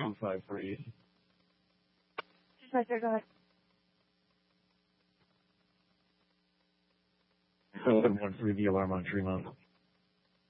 253. 253, go ahead. 1113, the alarm on Tremont.